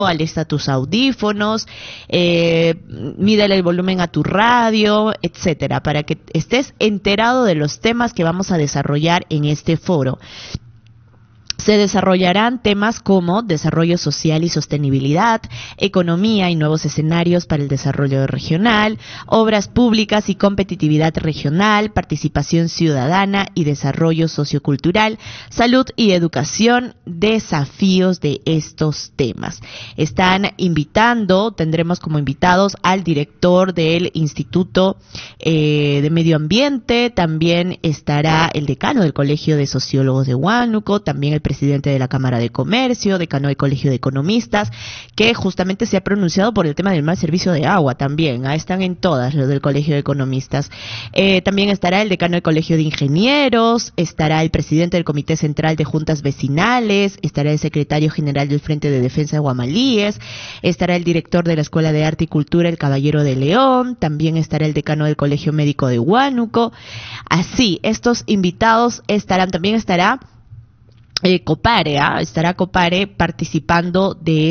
alista tus audífonos, mídele el volumen a tu radio, etcétera, para que estés enterado de los temas que vamos a desarrollar en este foro. Se desarrollarán temas como desarrollo social y sostenibilidad, economía y nuevos escenarios para el desarrollo regional, obras públicas y competitividad regional, participación ciudadana y desarrollo sociocultural, salud y educación, desafíos de estos temas. Tendremos como invitados al director del Instituto de Medio Ambiente, también estará el decano del Colegio de Sociólogos de Huánuco, también el presidente de la Cámara de Comercio, decano del Colegio de Economistas, que justamente se ha pronunciado por el tema del mal servicio de agua también. Están en todas los del Colegio de Economistas. También estará el decano del Colegio de Ingenieros, estará el presidente del Comité Central de Juntas Vecinales, estará el secretario general del Frente de Defensa de Guamalíes, estará el director de la Escuela de Arte y Cultura, el Caballero de León, también estará el decano del Colegio Médico de Huánuco. Así, estos invitados también estará Copare, estará Copare participando de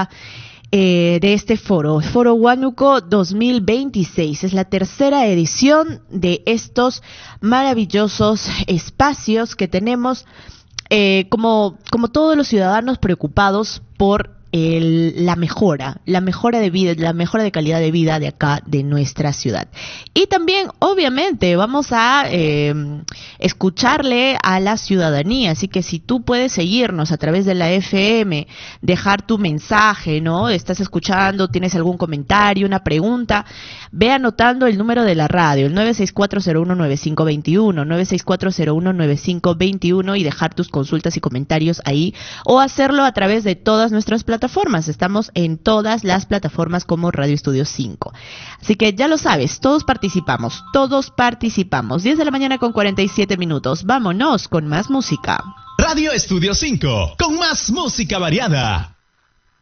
este foro Huánuco 2026. Es la tercera edición de estos maravillosos espacios que tenemos como todos los ciudadanos preocupados por la mejora de vida, la mejora de calidad de vida de acá, de nuestra ciudad. Y también, obviamente, vamos a escucharle a la ciudadanía, así que si tú puedes seguirnos a través de la FM, dejar tu mensaje, ¿no? Estás escuchando, tienes algún comentario, una pregunta, ve anotando el número de la radio, el 964019521, 964019521, y dejar tus consultas y comentarios ahí, o hacerlo a través de todas nuestras plataformas. Estamos en todas las plataformas como Radio Estudio 5. Así que ya lo sabes, todos participamos. 10 de la mañana con 47 minutos. Vámonos con más música. Radio Estudio 5, con más música variada.